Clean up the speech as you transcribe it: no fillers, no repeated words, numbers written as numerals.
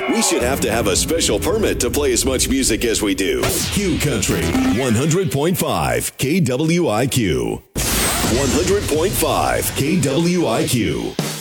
We should have to have a special permit to play as much music as we do. Q Country 100.5 KWIQ. 100.5 KWIQ.